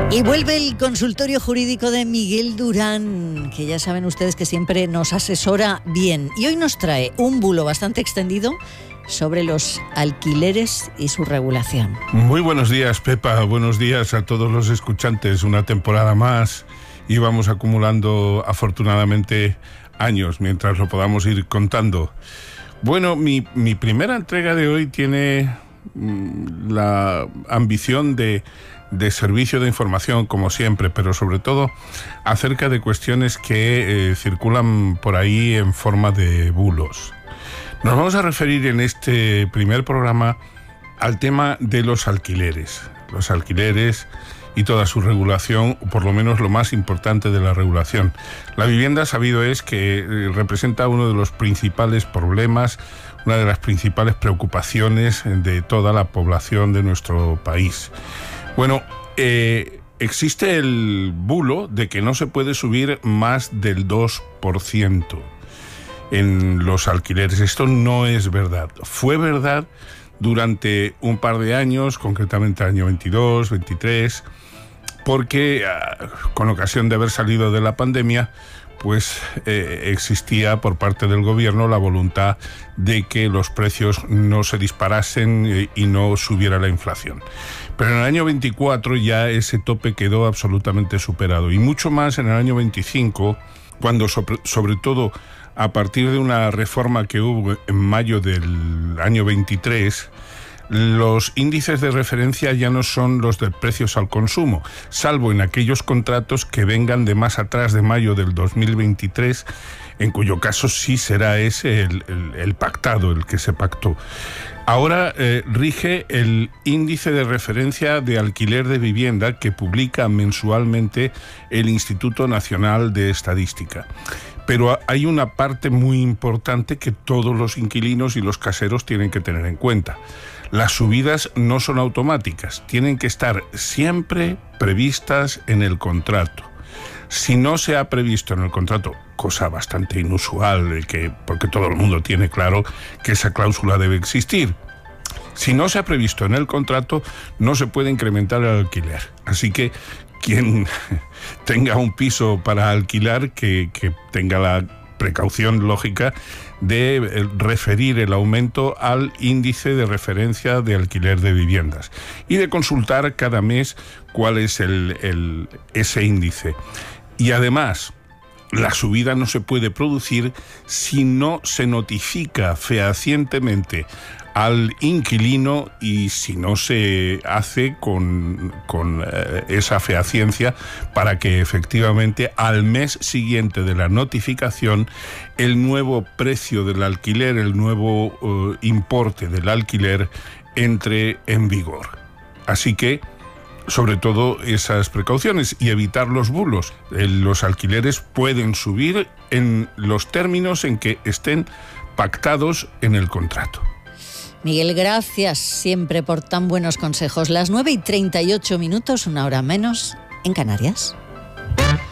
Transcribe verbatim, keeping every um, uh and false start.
Y vuelve el consultorio jurídico de Miguel Durán, que ya saben ustedes que siempre nos asesora bien. Y hoy nos trae un bulo bastante extendido sobre los alquileres y su regulación. Muy buenos días, Pepa. Buenos días a todos los escuchantes. Una temporada más y vamos acumulando, afortunadamente, años mientras lo podamos ir contando. Bueno, mi, mi primera entrega de hoy tiene mmm, la ambición de... de servicio de información, como siempre, pero sobre todo acerca de cuestiones que eh, circulan por ahí en forma de bulos. Nos vamos a referir en este primer programa al tema de los alquileres. Los alquileres y toda su regulación, o por lo menos lo más importante de la regulación. La vivienda, sabido es que eh, representa uno de los principales problemas, una de las principales preocupaciones de toda la población de nuestro país. Bueno, eh, existe el bulo de que no se puede subir más del dos por ciento en los alquileres. Esto no es verdad. Fue verdad durante un par de años, concretamente el año veintidós, veintitrés, porque con ocasión de haber salido de la pandemia, pues eh, existía por parte del gobierno la voluntad de que los precios no se disparasen eh, y no subiera la inflación. Pero en el año veinticuatro ya ese tope quedó absolutamente superado, y mucho más en el año veinticinco, cuando sobre, sobre todo a partir de una reforma que hubo en mayo del año veintitrés, los índices de referencia ya no son los de precios al consumo, salvo en aquellos contratos que vengan de más atrás de mayo del dos mil veintitrés, en cuyo caso sí será ese el, el, el pactado, el que se pactó. Ahora eh, rige el índice de referencia de alquiler de vivienda que publica mensualmente el Instituto Nacional de Estadística. Pero hay una parte muy importante que todos los inquilinos y los caseros tienen que tener en cuenta. Las subidas no son automáticas, tienen que estar siempre previstas en el contrato. Si no se ha previsto en el contrato, cosa bastante inusual, que, porque todo el mundo tiene claro que esa cláusula debe existir, si no se ha previsto en el contrato, no se puede incrementar el alquiler. Así que quien tenga un piso para alquilar, que, que tenga la precaución lógica de referir el aumento al índice de referencia de alquiler de viviendas y de consultar cada mes cuál es el, el, ese índice. Y además, la subida no se puede producir si no se notifica fehacientemente al inquilino y si no se hace con, con eh, esa fehaciencia para que efectivamente al mes siguiente de la notificación el nuevo precio del alquiler, el nuevo eh, importe del alquiler entre en vigor. Así que, sobre todo, esas precauciones y evitar los bulos. Los alquileres pueden subir en los términos en que estén pactados en el contrato. Miguel, gracias siempre por tan buenos consejos. Las nueve y treinta y ocho minutos, una hora menos, en Canarias.